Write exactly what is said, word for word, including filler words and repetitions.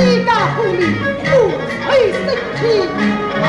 一家红里不会生气。